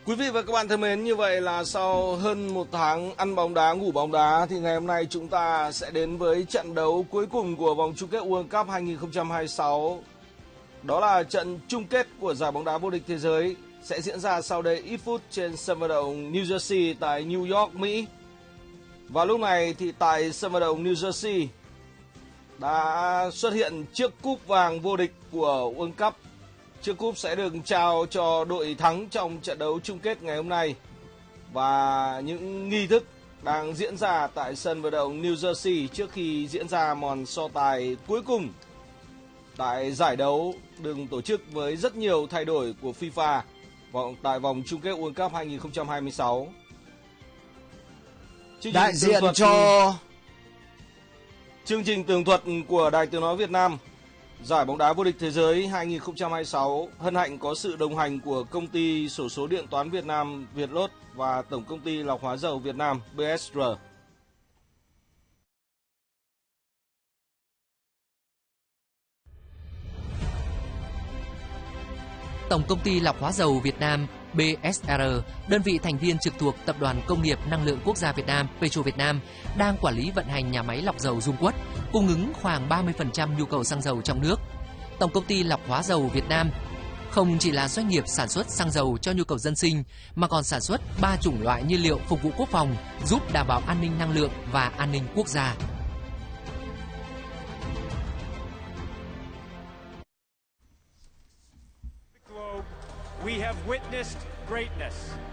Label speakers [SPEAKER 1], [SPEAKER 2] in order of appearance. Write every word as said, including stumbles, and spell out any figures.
[SPEAKER 1] Quý vị và các bạn thân mến, như vậy là sau hơn một tháng ăn bóng đá, ngủ bóng đá thì ngày hôm nay chúng ta sẽ đến với trận đấu cuối cùng của vòng chung kết World Cup hai không hai sáu. Đó là trận chung kết của giải bóng đá vô địch thế giới sẽ diễn ra sau đây ít phút trên sân vận động New Jersey tại New York, Mỹ. Và lúc này thì tại sân vận động New Jersey đã xuất hiện chiếc cúp vàng vô địch của World Cup. Chiếc cúp sẽ được trao cho đội thắng trong trận đấu chung kết ngày hôm nay. Và những nghi thức đang diễn ra tại sân vận động New Jersey trước khi diễn ra màn so tài cuối cùng tại giải đấu được tổ chức với rất nhiều thay đổi của FIFA tại vòng chung kết World Cup hai không hai sáu.
[SPEAKER 2] Đại diện cho
[SPEAKER 1] chương trình tường thuật của Đài Tiếng nói Việt Nam, giải bóng đá vô địch thế giới hai không hai sáu hân hạnh có sự đồng hành của công ty xổ số điện toán Việt Nam Vietlott và tổng công ty lọc hóa dầu Việt Nam bê ét rờ.
[SPEAKER 3] Tổng công ty lọc hóa dầu Việt Nam bê ét rờ, đơn vị thành viên trực thuộc Tập đoàn Công nghiệp Năng lượng Quốc gia Việt Nam Petro Việt Nam, đang quản lý vận hành nhà máy lọc dầu Dung Quất, cung ứng khoảng ba mươi phần trăm nhu cầu xăng dầu trong nước. Tổng công ty lọc hóa dầu Việt Nam không chỉ là doanh nghiệp sản xuất xăng dầu cho nhu cầu dân sinh, mà còn sản xuất ba chủng loại nhiên liệu phục vụ quốc phòng, giúp đảm bảo an ninh năng lượng và an ninh quốc gia.
[SPEAKER 4] We have witnessed greatness.